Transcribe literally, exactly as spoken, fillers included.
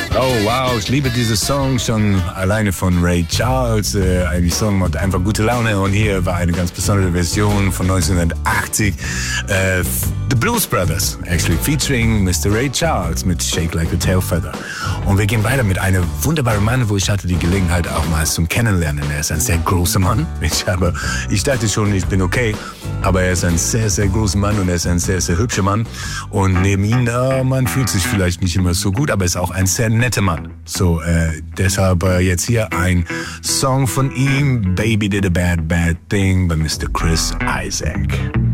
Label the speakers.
Speaker 1: Oh wow, ich liebe diesen Song schon alleine von Ray Charles. Äh, ein Song macht einfach gute Laune und hier war eine ganz besondere Version von neunzehnhundertachtzig. Äh, The Blues Brothers, actually, featuring Mister Ray Charles mit Shake Like a Tail Feather. Und wir gehen weiter mit einem wunderbaren Mann, wo ich hatte die Gelegenheit auch mal zum Kennenlernen. Er ist ein sehr großer Mann. Ich, habe, ich dachte schon, ich bin okay, aber er ist ein sehr, sehr großer Mann und er ist ein sehr, sehr hübscher Mann. Und neben ihm, äh, man fühlt sich vielleicht nicht immer so gut, aber er ist auch ein sehr netter Mann. So, äh, deshalb äh, jetzt hier ein Song von ihm, Baby Did a Bad, Bad Thing bei Mister Chris Isaak.